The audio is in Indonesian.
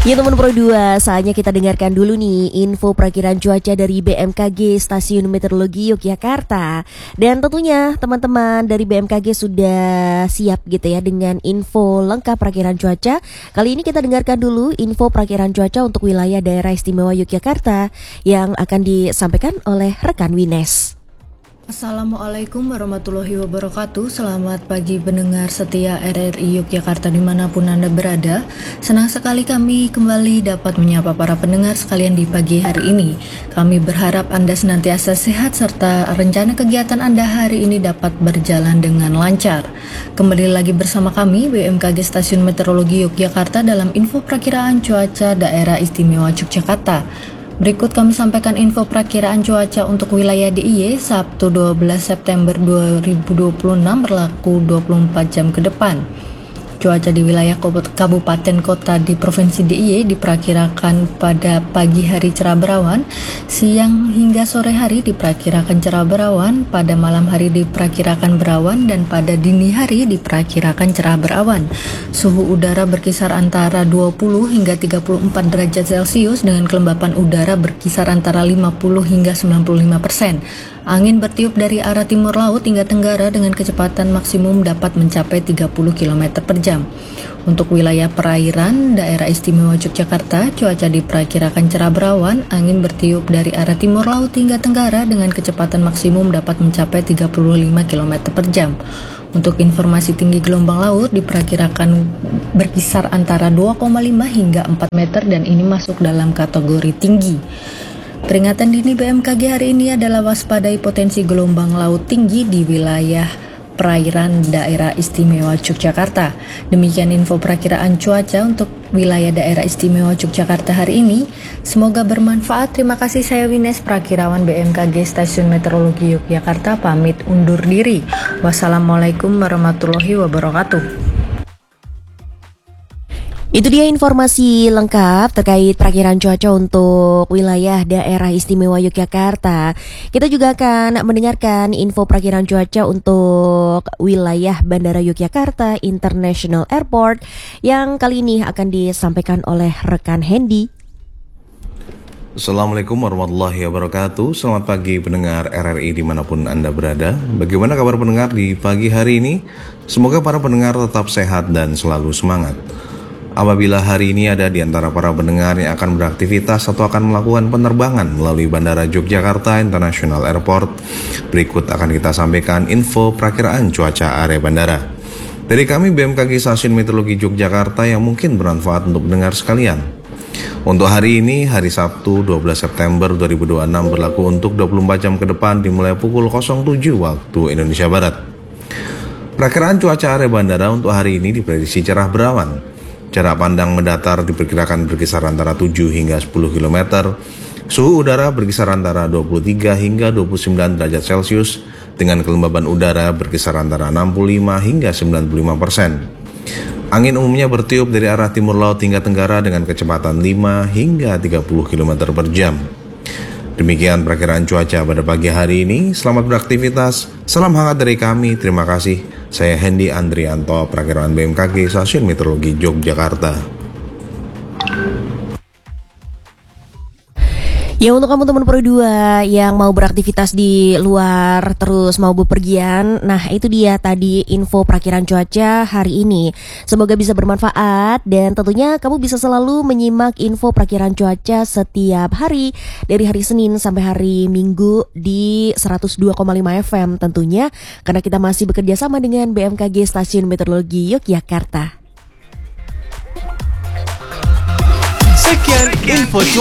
Ya teman Pro 2, saatnya kita dengarkan dulu nih info perakiraan cuaca dari BMKG Stasiun Meteorologi Yogyakarta. Dan tentunya teman-teman dari BMKG sudah siap gitu ya dengan info lengkap perakiraan cuaca. Kali ini kita dengarkan dulu info perakiraan cuaca untuk wilayah daerah istimewa Yogyakarta yang akan disampaikan oleh rekan Wines. Assalamualaikum warahmatullahi wabarakatuh. Selamat pagi pendengar setia RRI Yogyakarta dimanapun Anda berada. Senang sekali kami kembali dapat menyapa para pendengar sekalian di pagi hari ini. Kami berharap Anda senantiasa sehat serta rencana kegiatan Anda hari ini dapat berjalan dengan lancar. Kembali lagi bersama kami BMKG Stasiun Meteorologi Yogyakarta dalam info perakiraan cuaca daerah istimewa Yogyakarta. Berikut kami sampaikan info perakiraan cuaca untuk wilayah DIY Sabtu 12 September 2026 berlaku 24 jam ke depan. Cuaca di wilayah kabupaten kota di Provinsi DIY diperkirakan pada pagi hari cerah berawan, siang hingga sore hari diperkirakan cerah berawan, pada malam hari diperkirakan berawan, dan pada dini hari diperkirakan cerah berawan. Suhu udara berkisar antara 20 hingga 34 derajat Celcius dengan kelembapan udara berkisar antara 50 hingga 95%. Angin bertiup dari arah timur laut hingga tenggara dengan kecepatan maksimum dapat mencapai 30 km per jam. Untuk wilayah perairan daerah istimewa Yogyakarta, cuaca diperkirakan cerah berawan, angin bertiup dari arah timur laut hingga tenggara dengan kecepatan maksimum dapat mencapai 35 km per jam. Untuk informasi tinggi gelombang laut diperkirakan berkisar antara 2,5 hingga 4 meter dan ini masuk dalam kategori tinggi. Peringatan dini BMKG hari ini adalah waspadai potensi gelombang laut tinggi di wilayah perairan daerah istimewa Yogyakarta. Demikian info perakiraan cuaca untuk wilayah daerah istimewa Yogyakarta hari ini. Semoga bermanfaat. Terima kasih, saya Wines, perakirawan BMKG Stasiun Meteorologi Yogyakarta, pamit undur diri. Wassalamualaikum warahmatullahi wabarakatuh. Itu dia informasi lengkap terkait perakiraan cuaca untuk wilayah daerah istimewa Yogyakarta. Kita juga akan mendengarkan info perakiraan cuaca untuk wilayah Bandara Yogyakarta International Airport yang kali ini akan disampaikan oleh rekan Hendy. Assalamualaikum warahmatullahi wabarakatuh. Selamat pagi pendengar RRI dimanapun Anda berada. Bagaimana kabar pendengar di pagi hari ini? Semoga para pendengar tetap sehat dan selalu semangat. Apabila hari ini ada di antara para pendengar yang akan beraktivitas atau akan melakukan penerbangan melalui Bandara Yogyakarta International Airport, berikut akan kita sampaikan info perakiraan cuaca area bandara. Dari kami BMKG Stasiun Meteorologi Yogyakarta yang mungkin bermanfaat untuk pendengar sekalian. Untuk hari ini, hari Sabtu 12 September 2026 berlaku untuk 24 jam ke depan dimulai pukul 07 waktu Indonesia Barat. Perakiraan cuaca area bandara untuk hari ini diprediksi cerah berawan. Jarak pandang mendatar diperkirakan berkisar antara 7 hingga 10 km. Suhu udara berkisar antara 23 hingga 29 derajat Celcius dengan kelembaban udara berkisar antara 65 hingga 95%. Angin umumnya bertiup dari arah timur laut hingga tenggara dengan kecepatan 5 hingga 30 km per jam. Demikian perakiraan cuaca pada pagi hari ini. Selamat beraktivitas. Salam hangat dari kami. Terima kasih. Saya Hendy Andrianto, perakiraan BMKG Stasiun Meteorologi Yogyakarta. Ya, untuk kamu teman Pro 2 yang mau beraktivitas di luar terus mau bepergian, nah itu dia tadi info perakiraan cuaca hari ini. Semoga bisa bermanfaat dan tentunya kamu bisa selalu menyimak info perakiraan cuaca setiap hari dari hari Senin sampai hari Minggu di 102,5 FM tentunya, karena kita masih bekerja sama dengan BMKG Stasiun Meteorologi Yogyakarta. Sekian info cuaca.